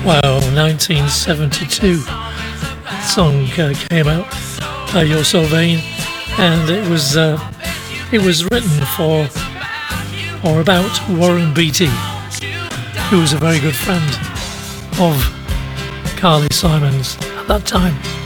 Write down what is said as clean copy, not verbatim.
Well, 1972 song came out, You're So Vain, and it was written for or about Warren Beatty, who was a very good friend of Carly Simons at that time.